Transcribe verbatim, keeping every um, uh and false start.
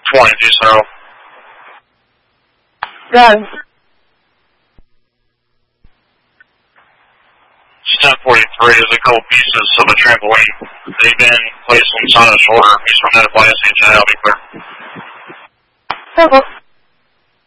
twenty, two zero. Got it. ten forty-three is a couple pieces of a trampoline. They've been placed on the shoulder. He's from that bias agent. That'll be clear. Okay.